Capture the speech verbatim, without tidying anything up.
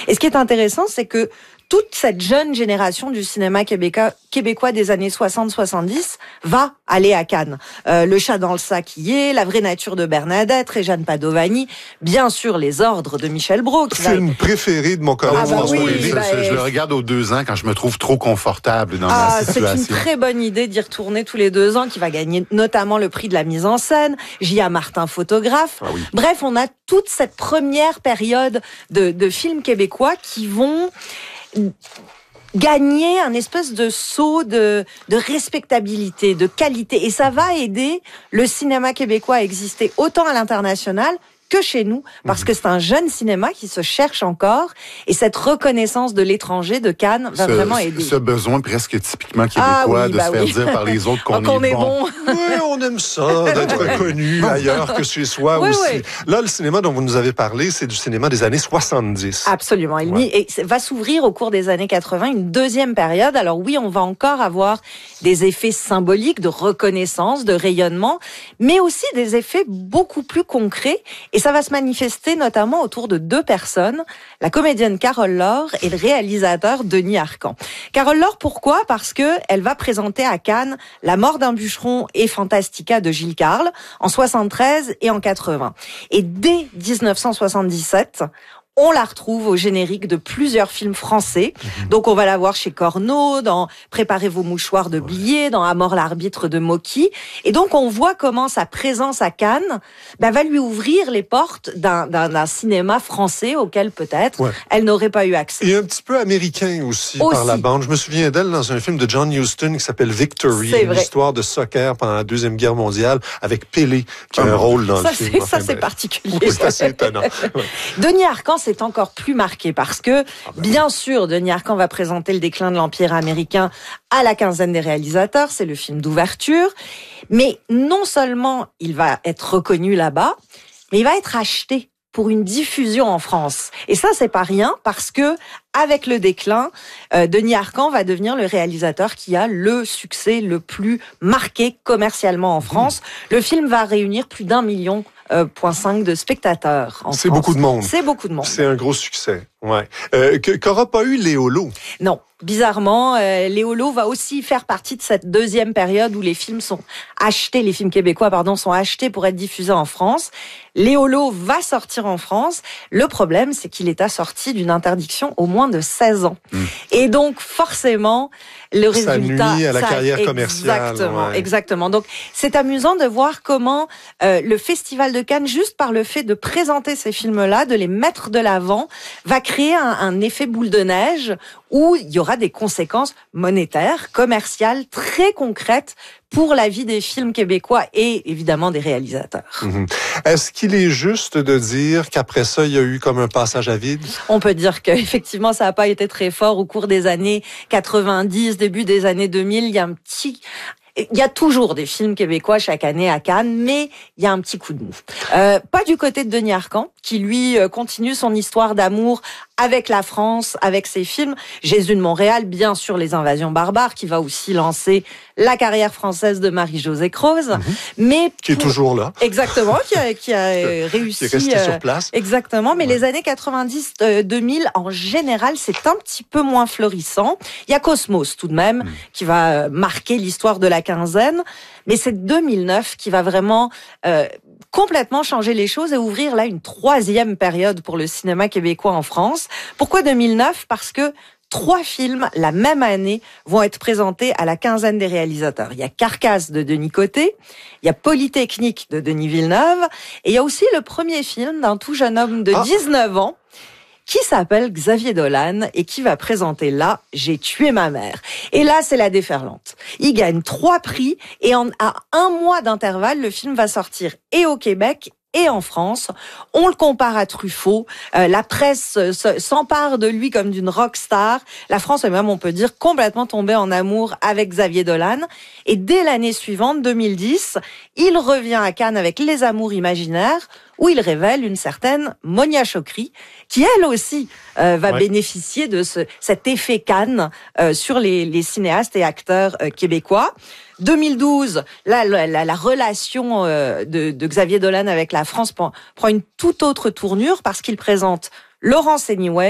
Et ce qui est intéressant, c'est que toute cette jeune génération du cinéma québécois, québécois des années soixante soixante-dix va aller à Cannes. Euh, le Chat dans le sac y est, La vraie nature de Bernadette, Réjeanne Padovani, bien sûr Les ordres de Michel Brault. Film va... préféré de mon collègue ah bah François oui, Lévy. bah, je, je le regarde aux deux ans quand je me trouve trop confortable dans ah, ma situation. C'est une très bonne idée d'y retourner tous les deux ans, qui va gagner notamment le prix de la mise en scène. J A. Martin, photographe. Ah oui. Bref, on a toute cette première période de, de films québécois qui vont gagner un espèce de saut de, de respectabilité, de qualité. Et ça va aider le cinéma québécois à exister autant à l'international que chez nous, parce que c'est un jeune cinéma qui se cherche encore, et cette reconnaissance de l'étranger, de Cannes, va ce, vraiment aider. Ce besoin presque typiquement québécois ah oui, de bah se faire oui. dire par les autres qu'on, qu'on est, est bon. bon. Oui, on aime ça, d'être reconnu ailleurs que chez soi oui, aussi. Oui. Là, le cinéma dont vous nous avez parlé, c'est du cinéma des années soixante-dix. Absolument. Il ouais. Et va s'ouvrir au cours des années quatre-vingts une deuxième période. Alors oui, on va encore avoir des effets symboliques de reconnaissance, de rayonnement, mais aussi des effets beaucoup plus concrets. Et ça va se manifester notamment autour de deux personnes, la comédienne Carole Laure et le réalisateur Denis Arcand. Carole Laure, pourquoi ? Parce que elle va présenter à Cannes La mort d'un bûcheron et Fantastica de Gilles Carle en soixante-treize et en quatre-vingts. Et dès dix-neuf cent soixante-dix-sept, on la retrouve au générique de plusieurs films français. Mmh. Donc, on va la voir chez Corneau, dans Préparez vos mouchoirs de Blier, dans À mort l'arbitre de Mocky. Et donc, on voit comment sa présence à Cannes bah, va lui ouvrir les portes d'un, d'un, d'un cinéma français auquel, peut-être, ouais. elle n'aurait pas eu accès. Et un petit peu américain aussi, aussi, par la bande. Je me souviens d'elle dans un film de John Huston qui s'appelle Victory, c'est une vrai. histoire de soccer pendant la Deuxième Guerre mondiale, avec Pelé, qui a un rôle dans ça, le film. C'est, enfin, ça, c'est bref. particulier. Oui, c'est assez étonnant. Ouais. Denis Arcand, c'est encore plus marqué parce que, ah ben bien oui. sûr, Denis Arcand va présenter le déclin de l'Empire américain à la quinzaine des réalisateurs, c'est le film d'ouverture, mais non seulement il va être reconnu là-bas, mais il va être acheté pour une diffusion en France. Et ça, c'est pas rien, parce que avec le déclin, euh, Denis Arcand va devenir le réalisateur qui a le succès le plus marqué commercialement en France. Mmh. Le film va réunir plus d'un million euh, point cinq de spectateurs en C'est France. beaucoup de monde. C'est beaucoup de monde. C'est un gros succès. Ouais. Euh, qu'aura pas eu Léolo? Non. Bizarrement, euh, Léolo va aussi faire partie de cette deuxième période où les films sont achetés, les films québécois, pardon, sont achetés pour être diffusés en France. Léolo va sortir en France. Le problème, c'est qu'il est assorti d'une interdiction au moins de seize ans. Mmh. Et donc, forcément, le ça résultat... nuit à la ça, carrière commerciale. Exactement, ouais. exactement. Donc, c'est amusant de voir comment euh, le Festival de Cannes, juste par le fait de présenter ces films-là, de les mettre de l'avant, va créer un, un effet boule de neige où il y aura des conséquences monétaires, commerciales, très concrètes pour la vie des films québécois et évidemment des réalisateurs. Mmh. Est-ce qu'il est juste de dire qu'après ça, il y a eu comme un passage à vide? On peut dire qu'effectivement, ça n'a pas été très fort au cours des années quatre-vingt-dix, début des années deux mille. Il y a un petit... Il y a toujours des films québécois chaque année à Cannes, mais il y a un petit coup de mou. Euh, pas du côté de Denis Arcand, qui lui continue son histoire d'amour avec la France, avec ses films. Jésus de Montréal, bien sûr, Les Invasions barbares, qui va aussi lancer la carrière française de Marie-Josée Croze. Mmh. Mais qui est pour... toujours là. Exactement, qui a, qui a réussi. Qui est resté euh, sur place. Exactement, mais ouais. les années quatre-vingt-dix deux mille, en général, c'est un petit peu moins florissant. Il y a Cosmos, tout de même, mmh. qui va marquer l'histoire de la quinzaine, mais c'est deux mille neuf qui va vraiment euh, complètement changer les choses et ouvrir là une troisième période pour le cinéma québécois en France. Pourquoi deux mille neuf ? Parce que trois films, la même année, vont être présentés à la quinzaine des réalisateurs. Il y a Carcasse de Denis Côté, il y a Polytechnique de Denis Villeneuve, et il y a aussi le premier film d'un tout jeune homme de ah. dix-neuf ans, qui s'appelle Xavier Dolan et qui va présenter là « J'ai tué ma mère ». Et là, c'est la déferlante. Il gagne trois prix et en, à un mois d'intervalle, le film va sortir et au Québec et en France. On le compare à Truffaut. Euh, la presse euh, s'empare de lui comme d'une rockstar. La France est même, on peut dire, complètement tombée en amour avec Xavier Dolan. Et dès l'année suivante, deux mille dix, il revient à Cannes avec Les Amours imaginaires, où il révèle une certaine Monia Chokri, qui elle aussi euh, va ouais. bénéficier de ce, cet effet Cannes euh, sur les, les cinéastes et acteurs euh, québécois. deux mille douze, là, la, la, la relation euh, de, de Xavier Dolan avec la France prend, prend une toute autre tournure parce qu'il présente Laurence Anyway,